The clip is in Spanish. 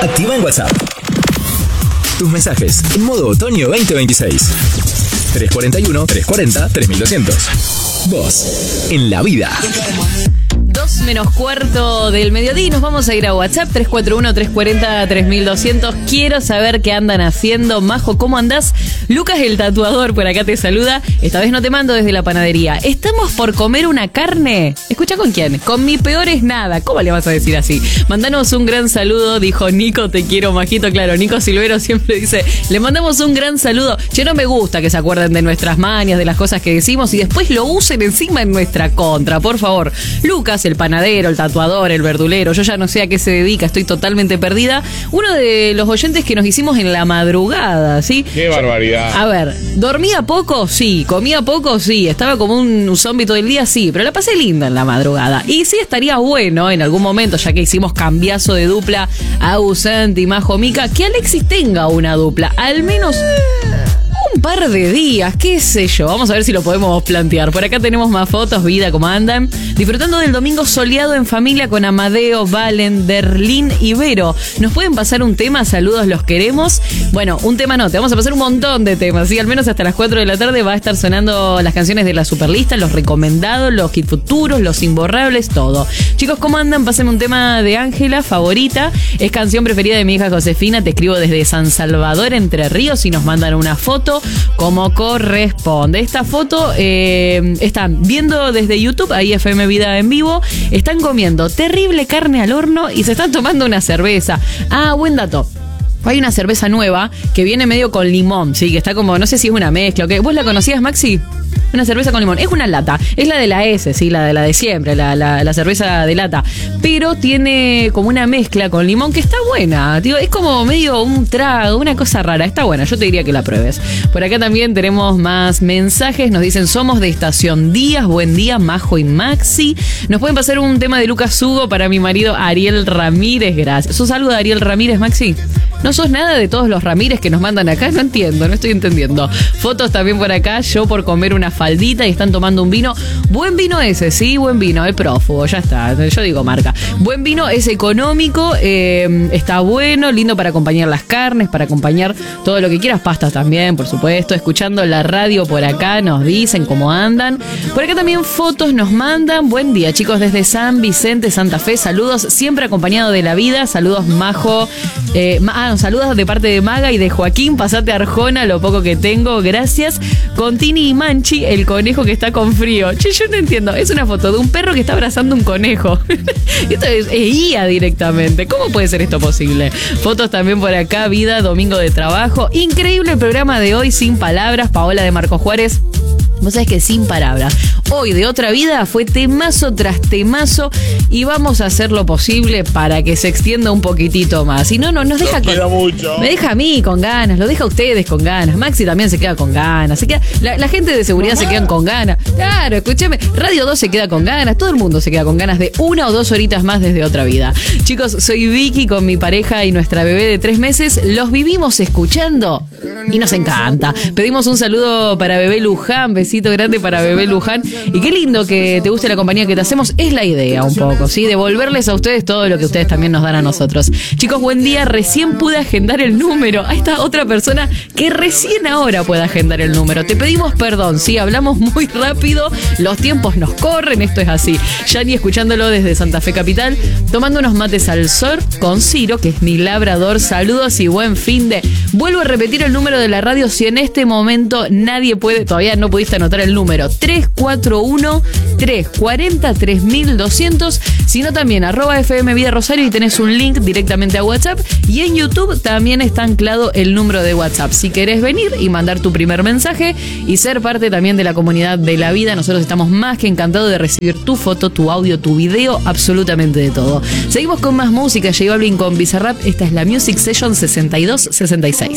Activa en WhatsApp tus mensajes en modo otoño 2026. 341-340-3200. Vos, en la vida. 2 menos cuarto del mediodía y nos vamos a ir a WhatsApp 341-340-3200. Quiero saber qué andan haciendo. Majo, ¿cómo andás? Lucas el tatuador por acá te saluda. Esta vez no te mando desde la panadería. Estamos por comer una carne. ¿Escucha con quién? Con mi peor es nada. ¿Cómo le vas a decir así? Mandanos un gran saludo, dijo Nico, te quiero, Majito. Claro, Nico Silvero siempre dice, le mandamos un gran saludo. Che, no me gusta que se acuerden de nuestras mañas, de las cosas que decimos y después lo usen encima en nuestra contra, por favor. Lucas, el panadero, el tatuador, el verdulero, yo ya no sé a qué se dedica, estoy totalmente perdida. Uno de los oyentes que nos hicimos en la madrugada, ¿sí? ¡Qué barbaridad! A ver, ¿dormía poco? Sí. ¿Comía poco? Sí. ¿Estaba como un zombie todo el día? Sí. Pero la pasé linda en la madrugada. Y sí estaría bueno en algún momento, ya que hicimos cambiazo de dupla a Santi, Majo, Mica, que Alexis tenga una dupla. Al menos un par de días, qué sé yo. Vamos a ver si lo podemos plantear. Por acá tenemos más fotos, vida, cómo andan. Disfrutando del domingo soleado en familia con Amadeo, Valen, Derlín y Vero. ¿Nos pueden pasar un tema? Saludos, los queremos. Bueno, un tema no, te vamos a pasar un montón de temas, ¿sí? Al menos hasta las 4 de la tarde va a estar sonando las canciones de la Superlista, los recomendados, los hit futuros, los imborrables, todo. Chicos, ¿cómo andan? Pásenme un tema de Ángela, favorita. Es canción preferida de mi hija Josefina. Te escribo desde San Salvador, Entre Ríos, y nos mandan una foto como corresponde. Esta foto están viendo desde YouTube, ahí FM Vida en vivo, están comiendo terrible carne al horno y se están tomando una cerveza. Ah, buen dato. Hay una cerveza nueva que viene medio con limón, sí, que está como, no sé si es una mezcla o qué. ¿Vos la conocías, Maxi? Una cerveza con limón. Es una lata. Es la de la S, sí, la de siempre, la cerveza de lata. Pero tiene como una mezcla con limón que está buena. Tío, es como medio un trago, una cosa rara. Está buena, yo te diría que la pruebes. Por acá también tenemos más mensajes. Nos dicen, somos de Estación Díaz. Buen día, Majo y Maxi. Nos pueden pasar un tema de Lucas Hugo para mi marido Ariel Ramírez. Gracias. ¿Sos algo de Ariel Ramírez, Maxi? ¿No sos nada de todos los Ramírez que nos mandan acá? No entiendo, no estoy entendiendo. Fotos también por acá, yo por comer una faldita y están tomando un vino. Buen vino ese, sí, buen vino, el prófugo, ya está, yo digo marca. Buen vino, es económico, está bueno, lindo para acompañar las carnes, para acompañar todo lo que quieras, pastas también, por supuesto. Escuchando la radio por acá, nos dicen cómo andan. Por acá también fotos nos mandan. Buen día, chicos, desde San Vicente, Santa Fe, saludos, siempre acompañado de la vida. Saludos, Majo. Saludos de parte de Maga y de Joaquín. Pasate a Arjona, lo poco que tengo, gracias. Con Tini y Manchi, el conejo que está con frío. Che, yo no entiendo, es una foto de un perro que está abrazando un conejo. Esto es IA directamente. ¿Cómo puede ser esto posible? Fotos también por acá, vida, domingo de trabajo. Increíble el programa de hoy, sin palabras. Paola de Marcos Juárez. Vos sabés que sin palabras. Hoy de Otra Vida fue temazo tras temazo y vamos a hacer lo posible para que se extienda un poquitito más. Si no, nos deja mucho. Me deja a mí con ganas, lo deja a ustedes con ganas. Maxi también se queda con ganas. Se queda, la gente de seguridad se quedan con ganas. Claro, escúchame. Radio 2 se queda con ganas. Todo el mundo se queda con ganas de 1 o 2 horitas más desde Otra Vida. Chicos, soy Vicky con mi pareja y nuestra bebé de 3 meses. Los vivimos escuchando y nos encanta. Pedimos un saludo para bebé Luján. Besito grande para bebé Luján. Y qué lindo que te guste la compañía que te hacemos. Es la idea un poco, ¿sí? Devolverles a ustedes todo lo que ustedes también nos dan a nosotros. Chicos, buen día. Recién pude agendar el número. Ahí está otra persona que recién ahora puede agendar el número. Te pedimos perdón, ¿sí? Hablamos muy rápido. Los tiempos nos corren. Esto es así. Yani escuchándolo desde Santa Fe Capital. Tomando unos mates al sol con Ciro, que es mi labrador. Saludos y buen fin de... Vuelvo a repetir el número de la radio si en este momento nadie puede... Todavía no pudiste anotar el número. 341-340-3200. Sino también @FM Vida Rosario y tenés un link directamente a WhatsApp. Y en YouTube también está anclado el número de WhatsApp. Si querés venir y mandar tu primer mensaje y ser parte también de la comunidad de la vida, nosotros estamos más que encantados de recibir tu foto, tu audio, tu video, absolutamente de todo. Seguimos con más música. J Balvin con Bizarrap. Esta es la Music Session 62-66.